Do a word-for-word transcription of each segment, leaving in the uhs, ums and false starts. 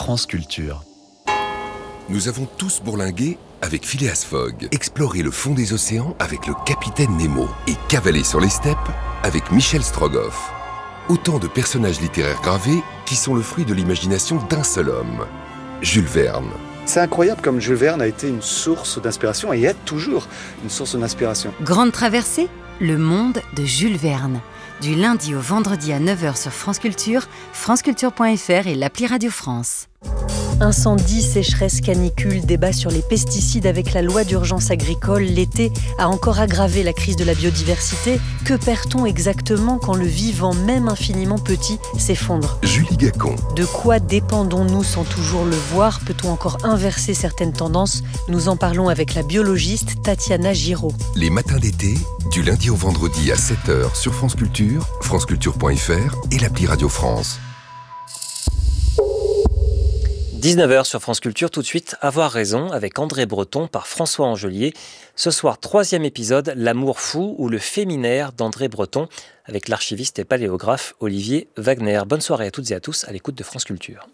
France Culture. Nous avons tous bourlingué avec Phileas Fogg, exploré le fond des océans avec le capitaine Nemo et cavalé sur les steppes avec Michel Strogoff. Autant de personnages littéraires gravés qui sont le fruit de l'imagination d'un seul homme, Jules Verne. C'est incroyable comme Jules Verne a été une source d'inspiration et est toujours une source d'inspiration. Grande traversée, le monde de Jules Verne. Du lundi au vendredi à neuf heures sur France Culture, franceculture point f r et l'appli Radio France. Incendie, sécheresse, canicule, débat sur les pesticides avec la loi d'urgence agricole, l'été a encore aggravé la crise de la biodiversité. Que perd-on exactement quand le vivant, même infiniment petit, s'effondre ? Julie Gacon. De quoi dépendons-nous sans toujours le voir ? Peut-on encore inverser certaines tendances ? Nous en parlons avec la biologiste Tatiana Giraud. Les matins d'été, du lundi au vendredi à sept heures sur France Culture, franceculture point f r et l'appli Radio France. dix-neuf heures sur France Culture, tout de suite, Avoir raison avec André Breton par François Angelier. Ce soir, troisième épisode, L'amour fou ou le féminaire d'André Breton avec l'archiviste et paléographe Olivier Wagner. Bonne soirée à toutes et à tous à l'écoute de France Culture.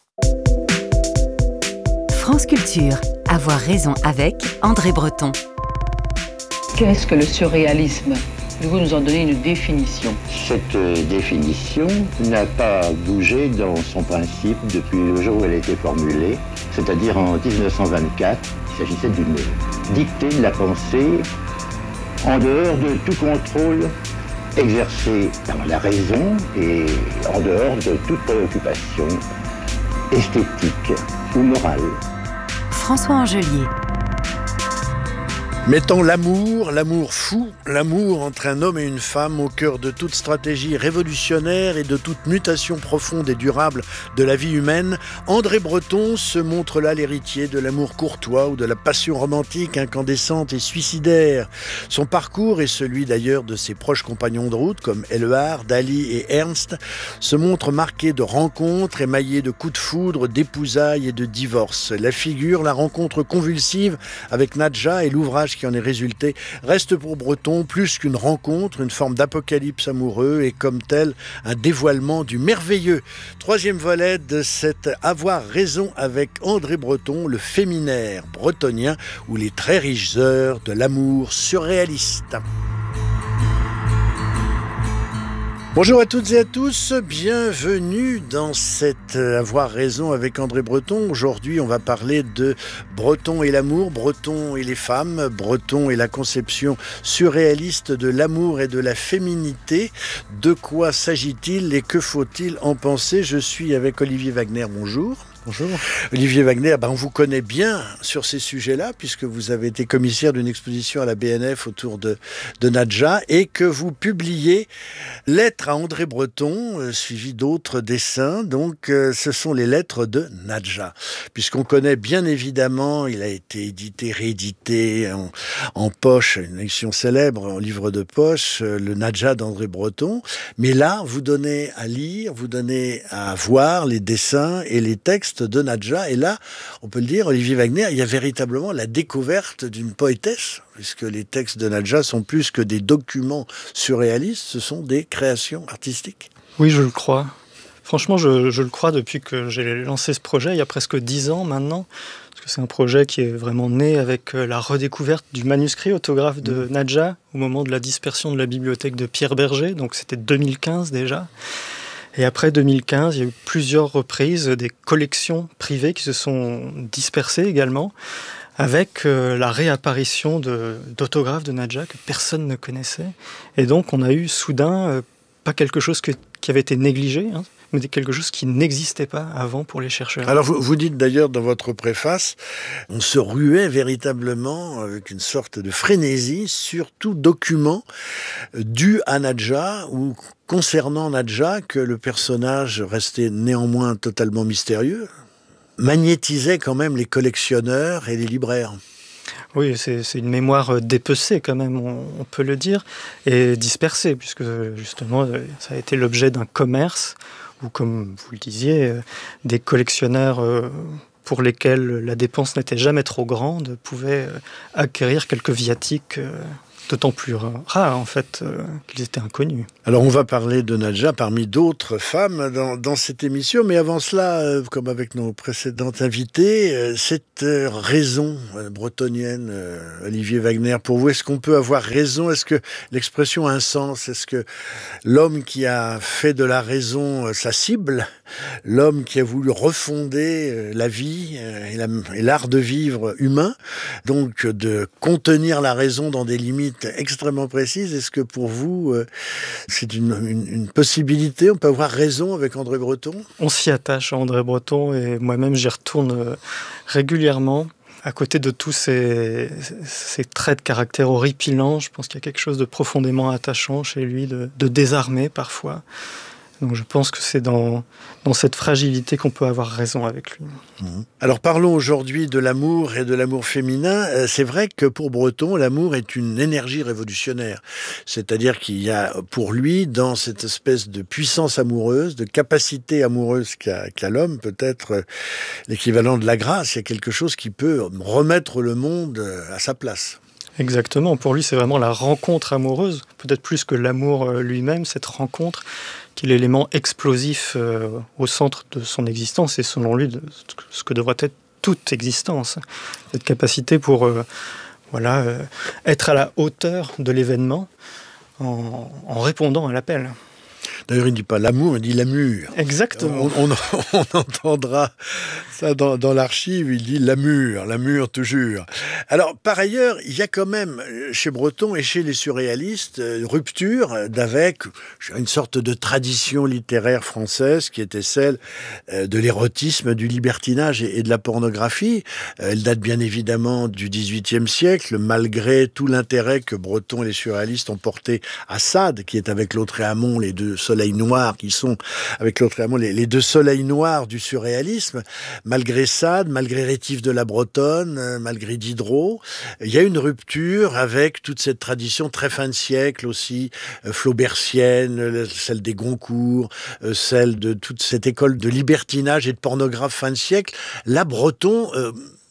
France Culture, Avoir raison avec André Breton. Qu'est-ce que le surréalisme ? Vous nous en donnez une définition. Cette définition n'a pas bougé dans son principe depuis le jour où elle a été formulée, c'est-à-dire en dix-neuf cent vingt-quatre. Il s'agissait d'une dictée de la pensée en dehors de tout contrôle exercé par la raison et en dehors de toute préoccupation esthétique ou morale. François Angelier. Mettons l'amour, l'amour fou, l'amour entre un homme et une femme au cœur de toute stratégie révolutionnaire et de toute mutation profonde et durable de la vie humaine, André Breton se montre là l'héritier de l'amour courtois ou de la passion romantique incandescente et suicidaire. Son parcours et celui d'ailleurs de ses proches compagnons de route comme Éluard, Dali et Ernst se montre marqué de rencontres, émaillé de coups de foudre, d'épousailles et de divorces. La figure, la rencontre convulsive avec Nadja et l'ouvrage qui en est résulté, reste pour Breton plus qu'une rencontre, une forme d'apocalypse amoureux et comme tel, un dévoilement du merveilleux. Troisième volet de cet Avoir raison avec André Breton, le féminaire bretonien ou les très riches heures de l'amour surréaliste. Bonjour à toutes et à tous, bienvenue dans cet Avoir raison avec André Breton. Aujourd'hui, on va parler de Breton et l'amour, Breton et les femmes, Breton et la conception surréaliste de l'amour et de la féminité. De quoi s'agit-il et que faut-il en penser ? Je suis avec Olivier Wagner, bonjour. Bonjour. Olivier Wagner, ben on vous connaît bien sur ces sujets-là, puisque vous avez été commissaire d'une exposition à la B N F autour de, de Nadja, et que vous publiez Lettres à André Breton, euh, suivi d'autres dessins. Donc, euh, ce sont les lettres de Nadja. Puisqu'on connaît bien évidemment, il a été édité, réédité en, en poche, une édition célèbre, en livre de poche, euh, le Nadja d'André Breton. Mais là, vous donnez à lire, vous donnez à voir les dessins et les textes de Nadja, et là, on peut le dire, Olivier Wagner, il y a véritablement la découverte d'une poétesse, puisque les textes de Nadja sont plus que des documents surréalistes, ce sont des créations artistiques. Oui, je le crois. Franchement, je, je le crois depuis que j'ai lancé ce projet, il y a presque dix ans maintenant, parce que c'est un projet qui est vraiment né avec la redécouverte du manuscrit autographe de Nadja, au moment de la dispersion de la bibliothèque de Pierre Berger, donc c'était deux mille quinze déjà. Et après deux mille quinze, il y a eu plusieurs reprises, des collections privées qui se sont dispersées également, avec euh, la réapparition de, d'autographes de Nadja que personne ne connaissait. Et donc on a eu soudain, euh, pas quelque chose que, qui avait été négligé, hein, mais quelque chose qui n'existait pas avant pour les chercheurs. Alors vous, vous dites d'ailleurs dans votre préface, on se ruait véritablement avec une sorte de frénésie sur tout document dû à Nadja ou concernant Nadja, que le personnage restait néanmoins totalement mystérieux, magnétisait quand même les collectionneurs et les libraires. Oui, c'est, c'est une mémoire dépecée quand même, on, on peut le dire, et dispersée, puisque justement ça a été l'objet d'un commerce où, comme vous le disiez, des collectionneurs pour lesquels la dépense n'était jamais trop grande pouvaient acquérir quelques viatiques d'autant plus rares en fait euh, qu'ils étaient inconnus. Alors on va parler de Nadja parmi d'autres femmes dans, dans cette émission, mais avant cela, euh, comme avec nos précédentes invitées, euh, cette euh, raison euh, bretonienne, euh, Olivier Wagner, pour vous, est-ce qu'on peut avoir raison? Est-ce que l'expression a un sens? Est-ce que l'homme qui a fait de la raison euh, sa cible, l'homme qui a voulu refonder euh, la vie euh, et, la, et l'art de vivre humain, donc de contenir la raison dans des limites extrêmement précises, est-ce que pour vous, euh, c'est une, une, une possibilité? On peut avoir raison avec André Breton? On s'y attache à André Breton et moi-même j'y retourne euh, régulièrement. À côté de tous ces, ces traits de caractère horripilants, je pense qu'il y a quelque chose de profondément attachant chez lui, de, de désarmé parfois. Donc je pense que c'est dans, dans cette fragilité qu'on peut avoir raison avec lui. Mmh. Alors parlons aujourd'hui de l'amour et de l'amour féminin. Euh, c'est vrai que pour Breton, l'amour est une énergie révolutionnaire. C'est-à-dire qu'il y a pour lui, dans cette espèce de puissance amoureuse, de capacité amoureuse qu'a, qu'a l'homme, peut-être l'équivalent de la grâce, il y a quelque chose qui peut remettre le monde à sa place. Exactement. Pour lui, c'est vraiment la rencontre amoureuse, peut-être plus que l'amour lui-même, cette rencontre qui est l'élément explosif euh, au centre de son existence et selon lui, de ce que devrait être toute existence. Cette capacité pour euh, voilà, euh, être à la hauteur de l'événement en, en répondant à l'appel. D'ailleurs, il ne dit pas l'amour, il dit l'amur. Exactement. On, on, on entendra ça dans, dans l'archive, il dit l'amur, l'amur toujours. Alors, par ailleurs, il y a quand même, chez Breton et chez les surréalistes, une rupture d'avec une sorte de tradition littéraire française qui était celle de l'érotisme, du libertinage et de la pornographie. Elle date bien évidemment du dix-huitième siècle, malgré tout l'intérêt que Breton et les surréalistes ont porté à Sade, qui est avec Lautréamont les deux soleils noirs, qui sont avec Lautréamont les, les deux soleils noirs du surréalisme. Malgré Sade, malgré Rétif de la Bretonne, malgré Diderot, il y a une rupture avec toute cette tradition très fin de siècle aussi, euh, flaubertienne, celle des Goncourt, euh, celle de toute cette école de libertinage et de pornographe fin de siècle. Là, Breton euh,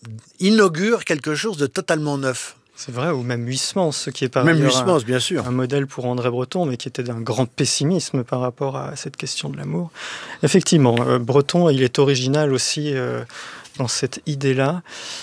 inaugure quelque chose de totalement neuf. C'est vrai, ou même Huysmans, ce qui est par même ailleurs Huysmans, un, bien sûr. un modèle pour André Breton, mais qui était d'un grand pessimisme par rapport à cette question de l'amour. Effectivement, euh, Breton, il est original aussi euh, dans cette idée-là,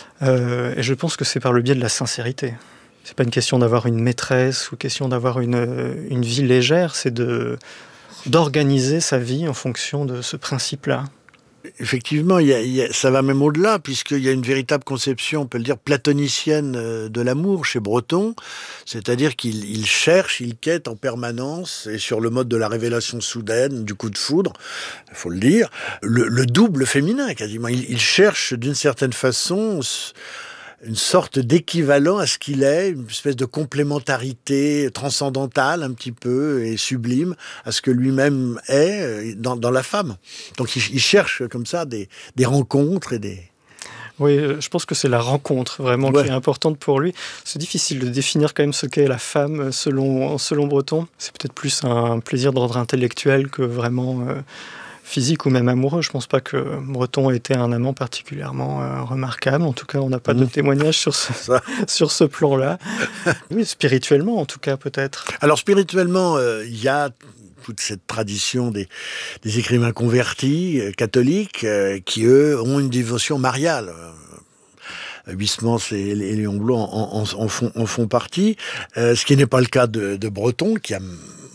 euh, et je pense que c'est par le biais de la sincérité. C'est pas une question d'avoir une maîtresse ou question d'avoir une, une vie légère, c'est de, d'organiser sa vie en fonction de ce principe-là. Effectivement, il y a, il y a, ça va même au-delà, puisqu'il y a une véritable conception, on peut le dire, platonicienne de l'amour chez Breton, c'est-à-dire qu'il il cherche, il quête en permanence, et sur le mode de la révélation soudaine, du coup de foudre, il faut le dire, le, le double féminin quasiment. Il, il cherche d'une certaine façon une sorte d'équivalent à ce qu'il est, une espèce de complémentarité transcendantale un petit peu et sublime à ce que lui-même est dans, dans la femme. Donc il, il cherche comme ça des, des rencontres et des... Oui, je pense que c'est la rencontre vraiment ouais. qui est importante pour lui. C'est difficile de définir quand même ce qu'est la femme selon, selon Breton. C'est peut-être plus un plaisir d'ordre intellectuel que vraiment... Euh, physique ou même amoureux. Je ne pense pas que Breton ait été un amant particulièrement euh, remarquable. En tout cas, on n'a pas mmh. de témoignage sur ce, sur ce plan-là. Oui, spirituellement, en tout cas, peut-être. Alors, spirituellement, il euh, y a toute cette tradition des, des écrivains convertis, euh, catholiques, euh, qui, eux, ont une dévotion mariale. Huysmans et Léon Blum en, en, en, font, en font partie, euh, ce qui n'est pas le cas de, de Breton, qui a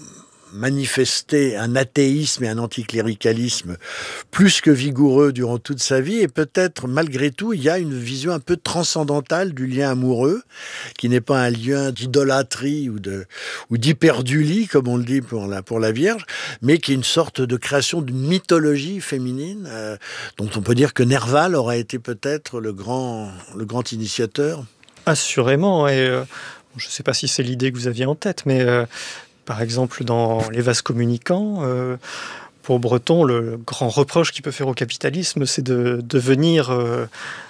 manifester un athéisme et un anticléricalisme plus que vigoureux durant toute sa vie, et peut-être malgré tout il y a une vision un peu transcendantale du lien amoureux qui n'est pas un lien d'idolâtrie ou de ou d'hyperdulie comme on le dit pour la pour la Vierge, mais qui est une sorte de création d'une mythologie féminine euh, dont on peut dire que Nerval aurait été peut-être le grand le grand initiateur. Assurément, et euh, je ne sais pas si c'est l'idée que vous aviez en tête, mais euh, par exemple, dans Les vases communicants, euh, pour Breton, le grand reproche qu'il peut faire au capitalisme, c'est de, de venir, euh,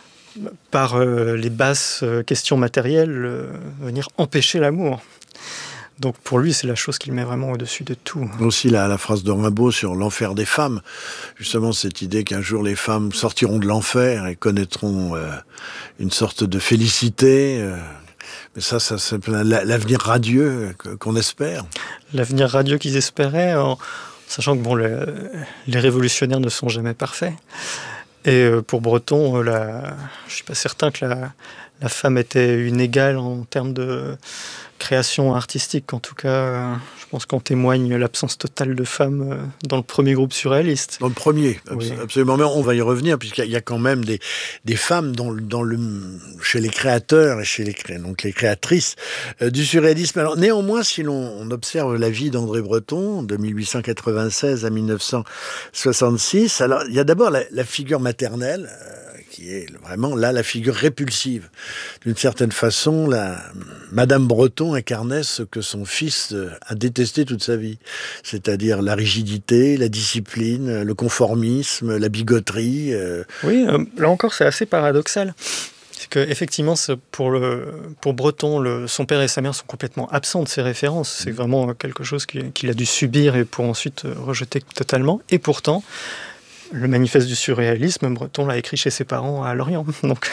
par euh, les basses questions matérielles, euh, venir empêcher l'amour. Donc pour lui, c'est la chose qu'il met vraiment au-dessus de tout. Aussi la, la phrase de Rimbaud sur l'enfer des femmes, justement cette idée qu'un jour les femmes sortiront de l'enfer et connaîtront euh, une sorte de félicité. Euh Mais ça, ça c'est l'avenir radieux qu'on espère. L'avenir radieux qu'ils espéraient, en sachant que bon, les, les révolutionnaires ne sont jamais parfaits. Et pour Breton, la, je ne suis pas certain que la, la femme était une égale en termes de création artistique. En tout cas, je pense qu'en témoigne l'absence totale de femmes dans le premier groupe surréaliste. Dans le premier, oui. Absolument. Mais on va y revenir, puisqu'il y a quand même des, des femmes dans, dans le, chez les créateurs et chez les, donc les créatrices euh, du surréalisme. Alors, néanmoins, si l'on observe la vie d'André Breton, de mille huit cent quatre-vingt-seize à mille neuf cent soixante-six, alors il y a d'abord la, la figure maternelle, euh, qui est vraiment là la figure répulsive. D'une certaine façon, la Madame Breton incarnait ce que son fils a détesté toute sa vie, c'est-à-dire la rigidité, la discipline, le conformisme, la bigoterie. Euh... Oui, euh, là encore, c'est assez paradoxal. C'est qu'effectivement, pour, le, pour Breton, le, son père et sa mère sont complètement absents de ses références. C'est vraiment quelque chose qu'il, qu'il a dû subir et pour ensuite rejeter totalement. Et pourtant, le manifeste du surréalisme, Breton l'a écrit chez ses parents à Lorient. Donc,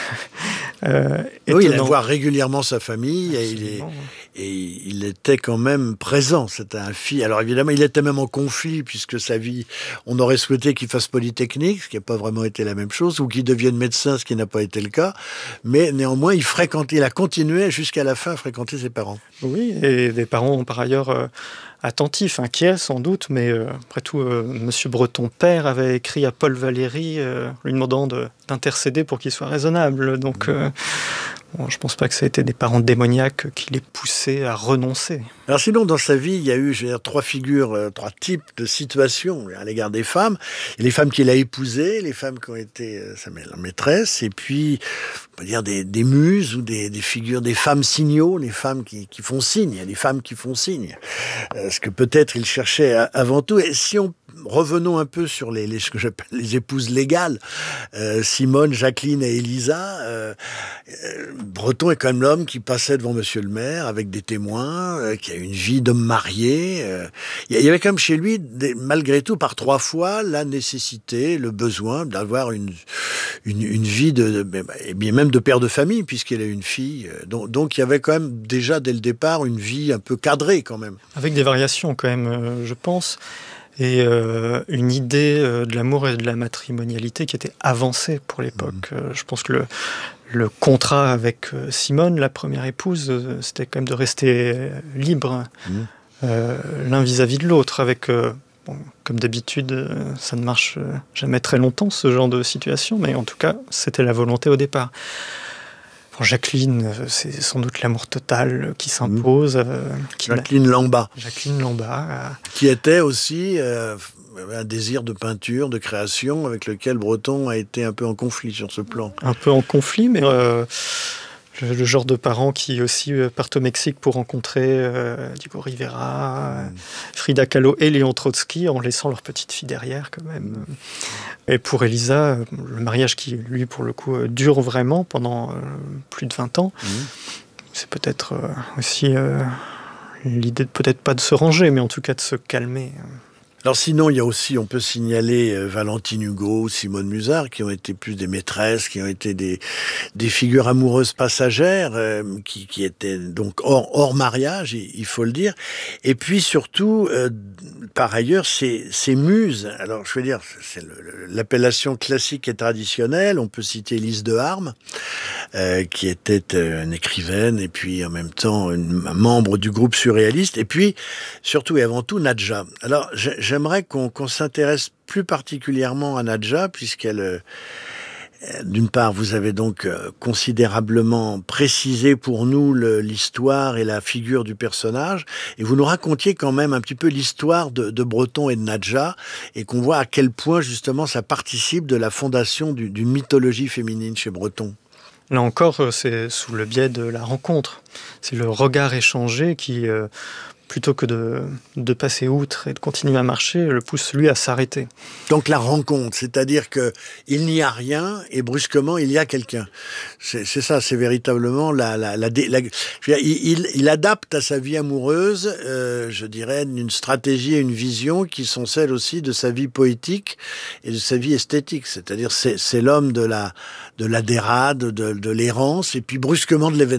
euh, oui, il allait voir régulièrement sa famille et il, est, et il était quand même présent. C'était un fils. Alors évidemment, il était même en conflit puisque sa vie, on aurait souhaité qu'il fasse Polytechnique, ce qui n'a pas vraiment été la même chose, ou qu'il devienne médecin, ce qui n'a pas été le cas. Mais néanmoins, il fréquentait, il a continué jusqu'à la fin à fréquenter ses parents. Oui, et des parents par ailleurs euh, attentifs, inquiets sans doute, mais euh, après tout, euh, Monsieur Breton père avait écrit à Paul Valéry euh, lui demandant de, d'intercéder pour qu'il soit raisonnable. Donc, euh, bon, je ne pense pas que ça ait été des parents démoniaques qui les poussaient à renoncer. Alors sinon, dans sa vie, il y a eu, je veux dire, trois figures, euh, trois types de situations à l'égard des femmes. Les femmes qu'il a épousées, les femmes qui ont été euh, sa maîtresse, et puis, on peut dire des, des muses ou des, des figures, des femmes signaux, les femmes qui, qui font signe. Il y a des femmes qui font signe. Euh, ce que peut-être il cherchait avant tout. Et si on revenons un peu sur les, les, ce que j'appelle les épouses légales, euh, Simone, Jacqueline et Elisa. Euh, euh, Breton est quand même l'homme qui passait devant Monsieur le maire avec des témoins, euh, qui a une vie d'homme marié. Euh, il y avait quand même chez lui, des, malgré tout, par trois fois, la nécessité, le besoin d'avoir une, une, une vie de, de, et bien même de père de famille, puisqu'il a une fille. Donc, donc il y avait quand même déjà dès le départ une vie un peu cadrée quand même. Avec des variations quand même, euh, je pense. Et euh, une idée euh, de l'amour et de la matrimonialité qui était avancée pour l'époque. Mmh. Euh, je pense que le, le contrat avec euh, Simone, la première épouse, euh, c'était quand même de rester euh, libre, mmh. euh, l'un vis-à-vis de l'autre. Avec, euh, bon, comme d'habitude, euh, ça ne marche euh, jamais très longtemps, ce genre de situation, mais en tout cas, c'était la volonté au départ. Bon, Jacqueline, c'est sans doute l'amour total qui s'impose. Euh, qui Jacqueline Lamba. Jacqueline Lamba. Euh, qui était aussi euh, un désir de peinture, de création, avec lequel Breton a été un peu en conflit sur ce plan. Un peu en conflit, mais euh, le, le genre de parents qui aussi euh, partent au Mexique pour rencontrer euh, Diego Rivera, mm. Frida Kahlo et Léon Trotsky, en laissant leur petite fille derrière quand même. Mm. Et pour Elisa, le mariage qui, lui, pour le coup, dure vraiment pendant euh, plus de vingt ans, mmh. c'est peut-être euh, aussi euh, l'idée de peut-être pas de se ranger, mais en tout cas de se calmer. Alors sinon, il y a aussi, on peut signaler euh, Valentine Hugo, Simone Musard, qui ont été plus des maîtresses, qui ont été des, des figures amoureuses passagères, euh, qui, qui étaient donc hors, hors mariage, il, il faut le dire. Et puis surtout, euh, par ailleurs, ces, ces muses, alors je veux dire, c'est le, le, l'appellation classique et traditionnelle, on peut citer Lise de Harme, euh, qui était euh, une écrivaine, et puis en même temps une, un membre du groupe surréaliste, et puis surtout et avant tout Nadja. Alors, j'ai, J'aimerais qu'on, qu'on s'intéresse plus particulièrement à Nadja, puisqu'elle, euh, d'une part, vous avez donc euh, considérablement précisé pour nous le, l'histoire et la figure du personnage, et vous nous racontiez quand même un petit peu l'histoire de, de Breton et de Nadja, et qu'on voit à quel point justement ça participe de la fondation du, d'une mythologie féminine chez Breton. Là encore, c'est sous le biais de la rencontre. C'est le regard échangé qui... Euh, plutôt que de, de passer outre et de continuer à marcher, le pousse lui à s'arrêter. Donc la rencontre, c'est-à-dire qu'il n'y a rien et brusquement il y a quelqu'un. C'est, c'est ça, c'est véritablement la... la, la, la, la il, il, il adapte à sa vie amoureuse, euh, je dirais, une stratégie et une vision qui sont celles aussi de sa vie poétique et de sa vie esthétique. C'est-à-dire c'est, c'est l'homme de la, de la dérade, de, de l'errance et puis brusquement de l'événement.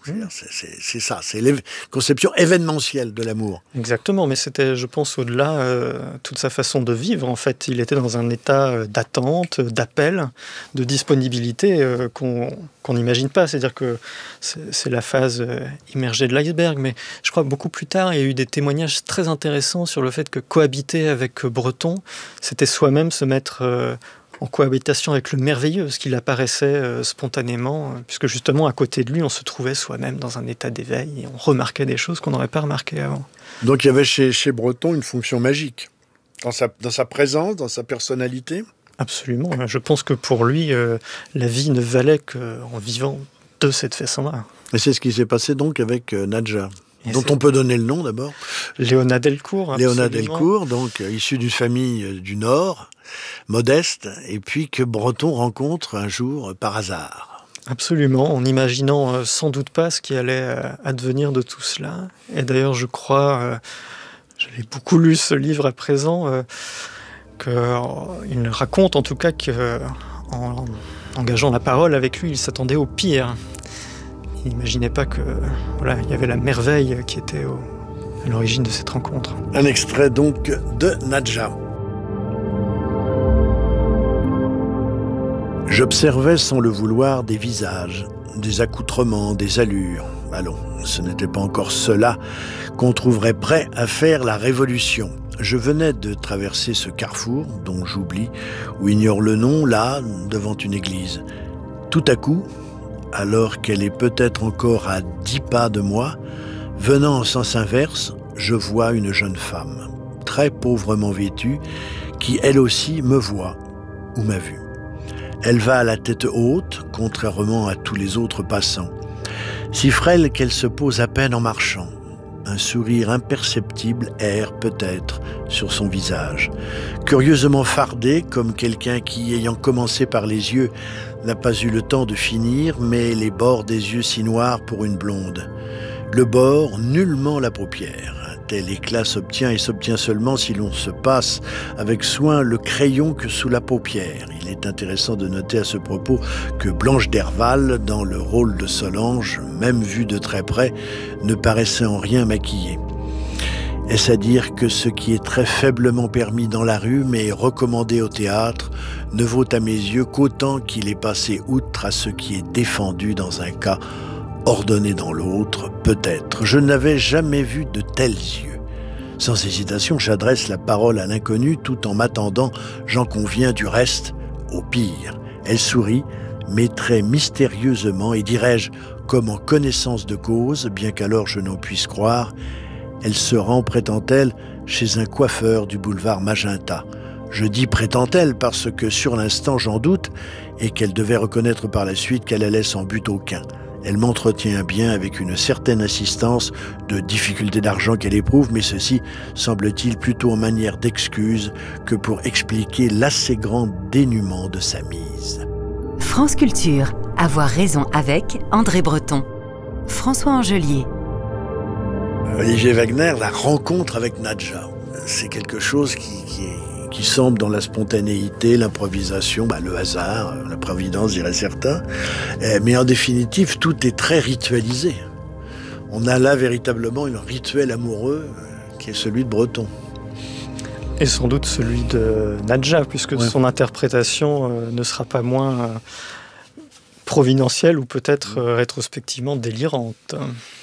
C'est, c'est, c'est ça, c'est la conception événementielle de l'amour. Exactement, mais c'était, je pense, au-delà euh, toute sa façon de vivre. En fait, il était dans un état d'attente, d'appel, de disponibilité euh, qu'on qu'on n'imagine pas. C'est-à-dire que c'est, c'est la phase euh, immergée de l'iceberg, mais je crois que beaucoup plus tard, il y a eu des témoignages très intéressants sur le fait que cohabiter avec Breton, c'était soi-même se mettre euh, en cohabitation avec le merveilleux, ce qu'il apparaissait euh, spontanément, euh, puisque justement à côté de lui, on se trouvait soi-même dans un état d'éveil et on remarquait des choses qu'on n'aurait pas remarquées avant. Donc il y avait chez, chez Breton une fonction magique, dans sa, dans sa présence, dans sa personnalité. Absolument. Je pense que pour lui, euh, la vie ne valait qu'en vivant de cette façon-là. Et c'est ce qui s'est passé donc avec euh, Nadja. Et dont c'est... on peut donner le nom d'abord. Léona Delcourt. Léona Delcourt, donc euh, issue d'une famille euh, du Nord, modeste, et puis que Breton rencontre un jour euh, par hasard. Absolument, en n'imaginant euh, sans doute pas ce qui allait euh, advenir de tout cela. Et d'ailleurs, je crois, euh, j'avais beaucoup lu ce livre à présent, euh, qu'il euh, raconte en tout cas qu'en en engageant la parole avec lui, il s'attendait au pire. Il n'imaginait pas que voilà, il y avait la merveille qui était au, à l'origine de cette rencontre. Un extrait donc de Nadja. J'observais sans le vouloir des visages, des accoutrements, des allures. Allons, ce n'était pas encore cela qu'on trouverait prêt à faire la révolution. Je venais de traverser ce carrefour, dont j'oublie ou ignore le nom, là, devant une église. Tout à coup, alors qu'elle est peut-être encore à dix pas de moi, venant en sens inverse, je vois une jeune femme, très pauvrement vêtue, qui elle aussi me voit ou m'a vu. Elle va à la tête haute, contrairement à tous les autres passants, si frêle qu'elle se pose à peine en marchant. Un sourire imperceptible erre peut-être sur son visage, curieusement fardé comme quelqu'un qui, ayant commencé par les yeux, n'a pas eu le temps de finir, mais les bords des yeux si noirs pour une blonde. Le bord, nullement la paupière. Un tel éclat s'obtient et s'obtient seulement si l'on se passe avec soin le crayon que sous la paupière. Il est intéressant de noter à ce propos que Blanche Derval, dans le rôle de Solange, même vue de très près, ne paraissait en rien maquillée. Est-ce à dire que ce qui est très faiblement permis dans la rue, mais recommandé au théâtre, ne vaut à mes yeux qu'autant qu'il est passé outre à ce qui est défendu dans un cas, ordonné dans l'autre, peut-être. Je n'avais jamais vu de tels yeux. Sans hésitation, j'adresse la parole à l'inconnu, tout en m'attendant, j'en conviens du reste, au pire. Elle sourit, mais très mystérieusement, et dirais-je, comme en connaissance de cause, bien qu'alors je n'en puisse croire, elle se rend, prétend-elle, chez un coiffeur du boulevard Magenta. Je dis prétend-elle parce que sur l'instant j'en doute et qu'elle devait reconnaître par la suite qu'elle allait sans but aucun. Elle m'entretient bien avec une certaine insistance de difficulté d'argent qu'elle éprouve, mais ceci semble-t-il plutôt en manière d'excuse que pour expliquer l'assez grand dénuement de sa mise. France Culture, avoir raison avec André Breton. François Angelier. Olivier Wagner, la rencontre avec Nadja, c'est quelque chose qui, qui, est, qui semble dans la spontanéité, l'improvisation, bah, le hasard, la providence, diraient certains. Mais en définitive, tout est très ritualisé. On a là véritablement un rituel amoureux qui est celui de Breton. Et sans doute celui de Nadja, puisque ouais. son interprétation euh, ne sera pas moins euh, providentielle ou peut-être euh, rétrospectivement délirante.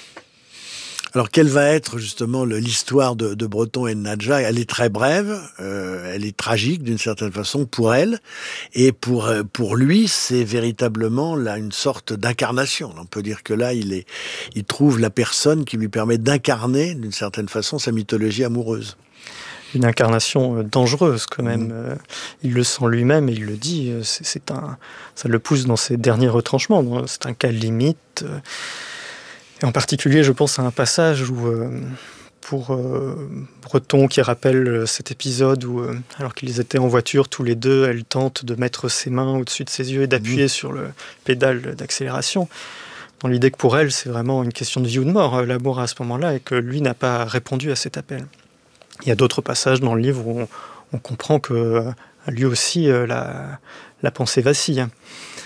Alors, quelle va être justement le, l'histoire de, de Breton et de Nadja ? Elle est très brève, euh, elle est tragique d'une certaine façon pour elle, et pour pour lui, c'est véritablement là une sorte d'incarnation. On peut dire que là, il est, il trouve la personne qui lui permet d'incarner d'une certaine façon sa mythologie amoureuse. Une incarnation dangereuse quand même. Mmh. Il le sent lui-même et il le dit. C'est, c'est un, ça le pousse dans ses derniers retranchements. C'est un cas limite. Et en particulier, je pense à un passage où, euh, pour euh, Breton, qui rappelle cet épisode où, euh, alors qu'ils étaient en voiture tous les deux, elle tente de mettre ses mains au-dessus de ses yeux et d'appuyer mmh. sur le pédale d'accélération. Dans l'idée que pour elle, c'est vraiment une question de vie ou de mort, l'amour à ce moment-là, et que lui n'a pas répondu à cet appel. Il y a d'autres passages dans le livre où on, on comprend que lui aussi, la, la pensée vacille.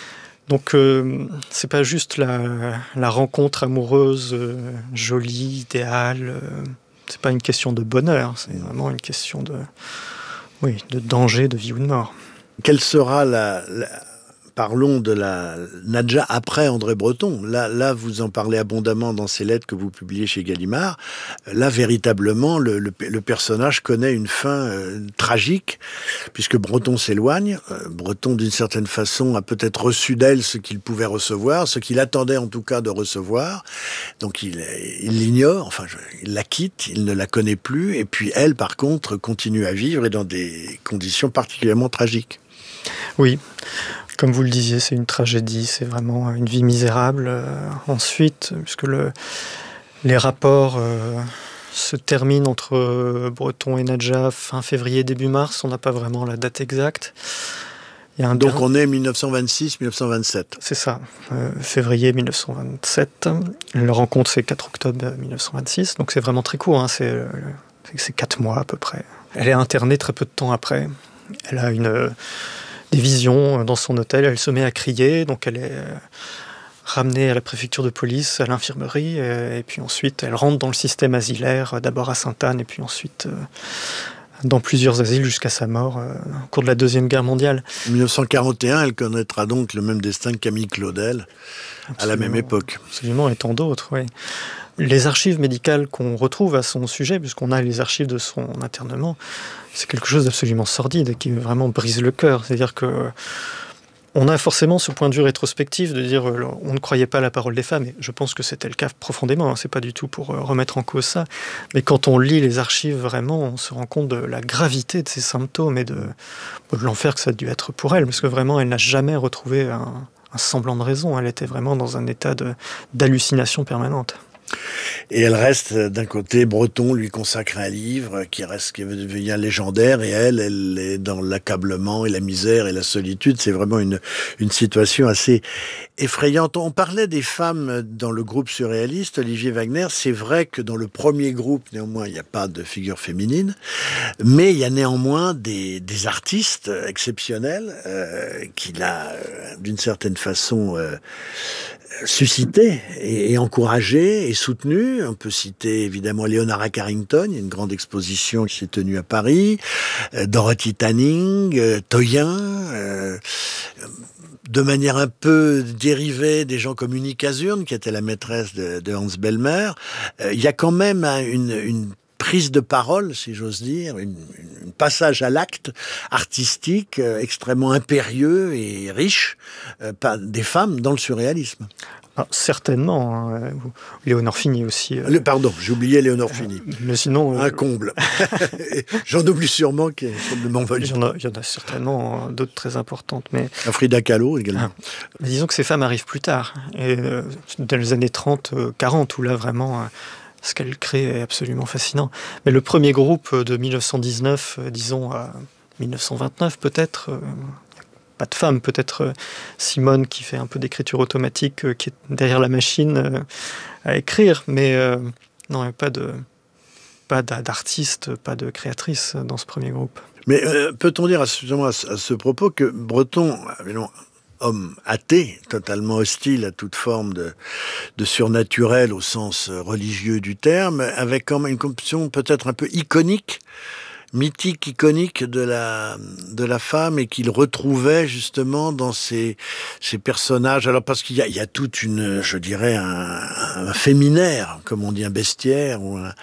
Donc, euh, c'est pas juste la, la rencontre amoureuse, euh, jolie, idéale. Euh, c'est pas une question de bonheur, c'est vraiment une question de, oui, de danger, de vie ou de mort. Quelle sera la... la... Parlons de la Nadja après André Breton. Là, là, vous en parlez abondamment dans ces lettres que vous publiez chez Gallimard. Là, véritablement, le, le, le personnage connaît une fin euh, tragique, puisque Breton s'éloigne. Euh, Breton, d'une certaine façon, a peut-être reçu d'elle ce qu'il pouvait recevoir, ce qu'il attendait en tout cas de recevoir. Donc, il, il l'ignore, enfin, je, il la quitte, il ne la connaît plus. Et puis, elle, par contre, continue à vivre et dans des conditions particulièrement tragiques. Oui. Comme vous le disiez, c'est une tragédie, c'est vraiment une vie misérable. Euh, ensuite, puisque le, les rapports euh, se terminent entre euh, Breton et Nadja fin février, début mars, on n'a pas vraiment la date exacte. Il y a un Donc der... on est dix-neuf cent vingt-six dix-neuf cent vingt-sept. C'est ça, euh, février dix-neuf cent vingt-sept. La rencontre, c'est quatre octobre dix-neuf cent vingt-six, donc c'est vraiment très court, hein, c'est, euh, c'est quatre mois à peu près. Elle est internée très peu de temps après. Elle a une... Euh, des visions dans son hôtel, elle se met à crier, donc elle est ramenée à la préfecture de police, à l'infirmerie, et puis ensuite elle rentre dans le système asilaire, d'abord à Sainte-Anne, et puis ensuite dans plusieurs asiles jusqu'à sa mort au cours de la Deuxième Guerre mondiale. En dix-neuf cent quarante et un, elle connaîtra donc le même destin que Camille Claudel, absolument, à la même époque. Absolument, et tant d'autres, oui. Les archives médicales qu'on retrouve à son sujet, puisqu'on a les archives de son internement, c'est quelque chose d'absolument sordide et qui vraiment brise le cœur. C'est-à-dire que on a forcément ce point de vue rétrospectif de dire euh, on ne croyait pas à la parole des femmes, et je pense que c'était le cas profondément, hein, c'est pas du tout pour euh, remettre en cause ça, mais quand on lit les archives vraiment, on se rend compte de la gravité de ces symptômes et de, de l'enfer que ça a dû être pour elle, parce que vraiment elle n'a jamais retrouvé un, un semblant de raison, elle était vraiment dans un état de, d'hallucination permanente. Et elle reste, d'un côté, Breton lui consacre un livre qui reste, qui devient légendaire, et elle, elle est dans l'accablement et la misère et la solitude. C'est vraiment une, une situation assez effrayante. On parlait des femmes dans le groupe surréaliste, Olivier Wagner. C'est vrai que dans le premier groupe, néanmoins, il n'y a pas de figure féminine, mais il y a néanmoins des, des artistes exceptionnels euh, qu'il a, euh, d'une certaine façon, euh, suscité et, et encouragé et soutenu. On peut citer évidemment Leonora Carrington, il y a une grande exposition qui s'est tenue à Paris, euh, Dorothy Tanning, euh, Toyin, euh, de manière un peu dérivée des gens comme Unique Azurne, qui était la maîtresse de, de Hans Bellmer. Euh, il y a quand même hein, une, une prise de parole, si j'ose dire, une, une passage à l'acte artistique euh, extrêmement impérieux et riche euh, par des femmes dans le surréalisme. Ah, certainement. Hein. Léonore Fini aussi. Euh, le, pardon, j'ai oublié Léonore Fini. Euh, mais sinon... Euh, un comble. J'en oublie sûrement qu'il m'envole. Il y en a, il y en a certainement d'autres très importantes. Mais... Frida Kahlo également. Ah, mais disons que ces femmes arrivent plus tard. Et, euh, dans les années trente, quarante, où là vraiment... Euh, ce qu'elle crée est absolument fascinant. Mais le premier groupe de dix-neuf cent dix-neuf, euh, disons à dix-neuf cent vingt-neuf peut-être, euh, pas de femmes, peut-être euh, Simone qui fait un peu d'écriture automatique, euh, qui est derrière la machine euh, à écrire, mais euh, non, il n'y a pas, de, pas d'artiste, pas de créatrice dans ce premier groupe. Mais euh, peut-on dire à ce, à ce, à ce propos que Breton... Non, homme athée, totalement hostile à toute forme de, de surnaturel au sens religieux du terme, avec quand même une conception peut-être un peu iconique, mythique, iconique de la, de la femme, et qu'il retrouvait justement dans ces, ces personnages. Alors parce qu'il y a, il y a toute une, je dirais, un, un féminaire, comme on dit, un bestiaire, ou un,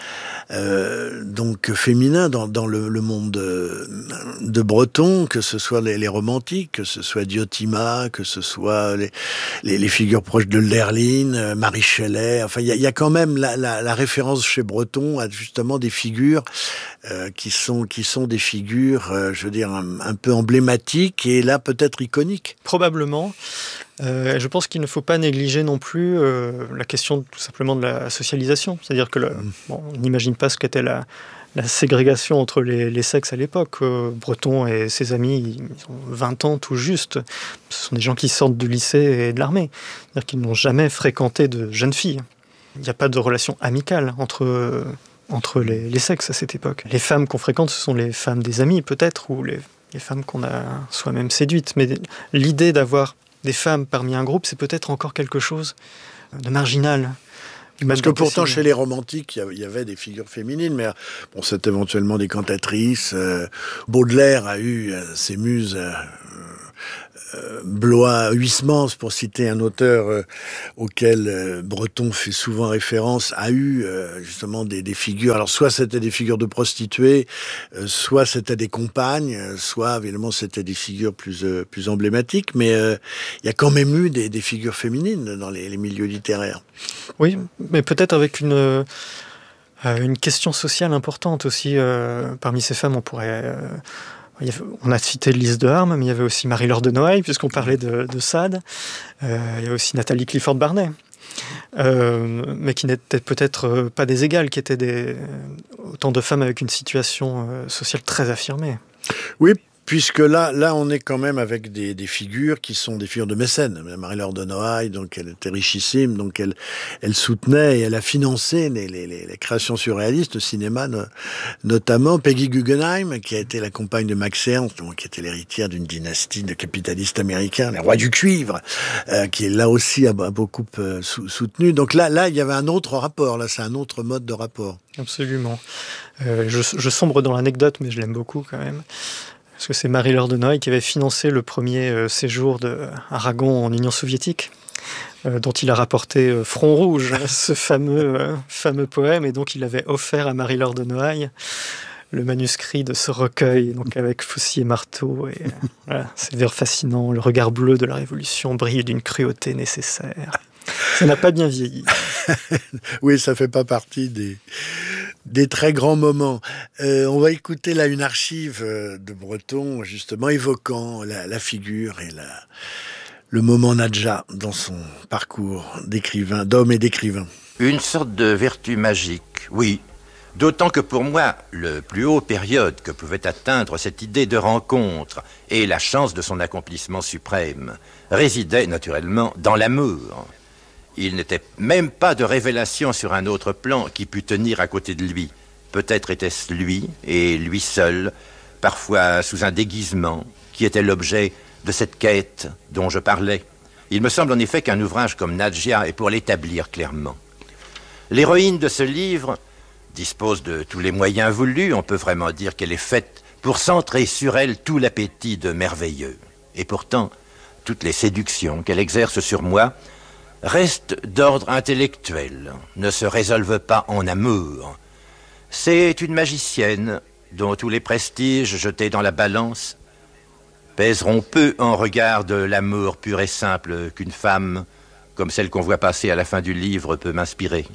euh, donc féminin dans, dans le, le monde de, de Breton, que ce soit les, les romantiques, que ce soit Diotima, que ce soit les, les, les figures proches de Lerline, Marie Shelley. Enfin, il y a, il y a quand même la, la, la référence chez Breton à justement des figures euh, qui sont qui sont des figures, euh, je veux dire, un, un peu emblématiques et là peut-être iconiques. Probablement. Euh, je pense qu'il ne faut pas négliger non plus euh, la question tout simplement de la socialisation. C'est-à-dire que le, mmh. bon, on n'imagine pas ce qu'était la, la ségrégation entre les, les sexes à l'époque. Euh, Breton et ses amis, ils ont vingt ans tout juste. Ce sont des gens qui sortent du lycée et de l'armée. C'est-à-dire qu'ils n'ont jamais fréquenté de jeunes filles. Il n'y a pas de relation amicale entre... Euh, entre les, les sexes à cette époque. Les femmes qu'on fréquente, ce sont les femmes des amis peut-être, ou les, les femmes qu'on a soi-même séduites. Mais l'idée d'avoir des femmes parmi un groupe, c'est peut-être encore quelque chose de marginal. Parce que pourtant, chez les romantiques, il y avait des figures féminines, mais bon, c'est éventuellement des cantatrices. Euh, Baudelaire a eu euh, ses muses... Euh, Euh, Blois, Huysmans, pour citer un auteur euh, auquel euh, Breton fait souvent référence, a eu euh, justement des, des figures. Alors soit c'était des figures de prostituées, euh, soit c'était des compagnes, euh, soit évidemment c'était des figures plus euh, plus emblématiques. Mais euh, il y a quand même eu des, des figures féminines dans les, les milieux littéraires. Oui, mais peut-être avec une euh, une question sociale importante aussi. Euh, parmi ces femmes, on pourrait euh, On a cité Lise de Harme, mais il y avait aussi Marie-Laure de Noailles, puisqu'on parlait de, de Sade. Euh, il y avait aussi Nathalie Clifford-Barnet, euh, mais qui n'étaient peut-être pas des égales, qui étaient des, autant de femmes avec une situation sociale très affirmée. Oui, puisque là, là, on est quand même avec des, des figures qui sont des figures de mécènes. Marie-Laure de Noailles, donc elle était richissime, donc elle, elle soutenait et elle a financé les, les, les créations surréalistes, le cinéma no, notamment. Peggy Guggenheim, qui a été la compagne de Max Ernst, donc, qui était l'héritière d'une dynastie de capitalistes américains, les rois du cuivre, euh, qui là aussi a, a beaucoup euh, sou, soutenu. Donc là, là, il y avait un autre rapport. Là, c'est un autre mode de rapport. Absolument. Euh, je, je sombre dans l'anecdote, mais je l'aime beaucoup quand même. Parce que c'est Marie-Laure de Noailles qui avait financé le premier euh, séjour d'Aragon en Union soviétique, euh, dont il a rapporté euh, Front Rouge, ce fameux, euh, fameux poème, et donc il avait offert à Marie-Laure de Noailles le manuscrit de ce recueil, donc avec faucille et marteau. Et, euh, voilà, ces vers fascinants, le regard bleu de la Révolution brille d'une cruauté nécessaire. Ça n'a pas bien vieilli. Oui, ça fait pas partie des... des très grands moments. Euh, on va écouter là une archive de Breton, justement, évoquant la, la figure et la, le moment Nadja dans son parcours d'écrivain, d'homme et d'écrivain. Une sorte de vertu magique, oui. D'autant que pour moi, le plus haut période que pouvait atteindre cette idée de rencontre et la chance de son accomplissement suprême résidait naturellement dans l'amour. Il n'était même pas de révélation sur un autre plan qui pût tenir à côté de lui. Peut-être était-ce lui, et lui seul, parfois sous un déguisement, qui était l'objet de cette quête dont je parlais. Il me semble en effet qu'un ouvrage comme Nadja est pour l'établir clairement. L'héroïne de ce livre dispose de tous les moyens voulus. On peut vraiment dire qu'elle est faite pour centrer sur elle tout l'appétit de merveilleux. Et pourtant, toutes les séductions qu'elle exerce sur moi restent d'ordre intellectuel, ne se résolvent pas en amour. C'est une magicienne dont tous les prestiges jetés dans la balance pèseront peu en regard de l'amour pur et simple qu'une femme, comme celle qu'on voit passer à la fin du livre, peut m'inspirer.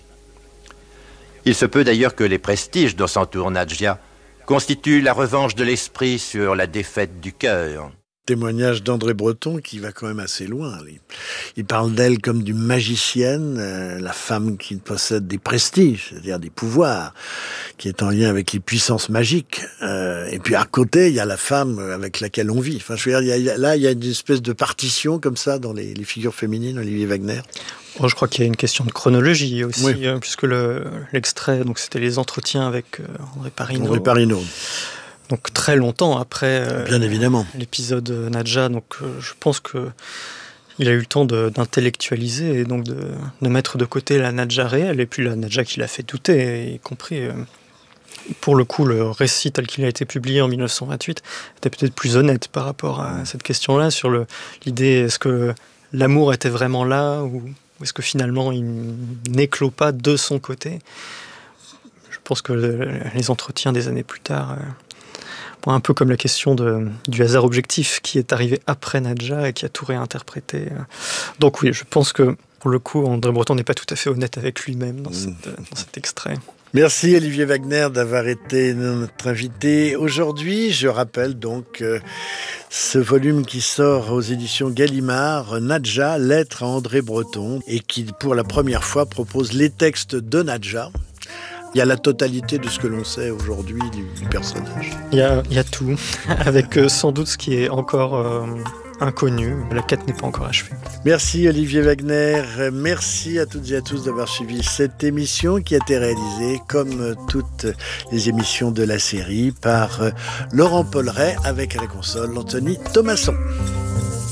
Il se peut d'ailleurs que les prestiges dont s'entoure Nadja constituent la revanche de l'esprit sur la défaite du cœur. Témoignage d'André Breton qui va quand même assez loin. Il parle d'elle comme d'une magicienne, euh, la femme qui possède des prestiges, c'est-à-dire des pouvoirs, qui est en lien avec les puissances magiques. Euh, et puis à côté, il y a la femme avec laquelle on vit. Enfin, je veux dire, il y a, il y a, là, il y a une espèce de partition comme ça dans les, les figures féminines, Olivier Wagner. Oh, je crois qu'il y a une question de chronologie aussi, oui. euh, puisque le, l'extrait, donc c'était les entretiens avec euh, André Parinaud. André Parinaud. Donc très longtemps après euh, Bien évidemment. l'épisode Nadja, donc euh, je pense que il a eu le temps de, d'intellectualiser et donc de, de mettre de côté la Nadja réelle et puis la Nadja qui l'a fait douter, y compris euh, pour le coup le récit tel qu'il a été publié en dix-neuf cent vingt-huit était peut-être plus honnête par rapport à cette question-là sur le, l'idée est-ce que l'amour était vraiment là ou, ou est-ce que finalement il n'éclot pas de son côté. Je pense que le, les entretiens des années plus tard euh, un peu comme la question de, du hasard objectif qui est arrivé après Nadja et qui a tout réinterprété. Donc oui, je pense que pour le coup, André Breton n'est pas tout à fait honnête avec lui-même dans, cette, dans cet extrait. Merci Olivier Wagner d'avoir été notre invité aujourd'hui. Je rappelle donc euh, ce volume qui sort aux éditions Gallimard, Nadja, lettre à André Breton, et qui pour la première fois propose les textes de Nadja. Il y a la totalité de ce que l'on sait aujourd'hui du, du personnage. Il y a, il y a tout, avec euh, sans doute ce qui est encore euh, inconnu. La quête n'est pas encore achevée. Merci Olivier Wagner. Merci à toutes et à tous d'avoir suivi cette émission qui a été réalisée, comme toutes les émissions de la série, par Laurent Polleret avec à la console Anthony Thomasson.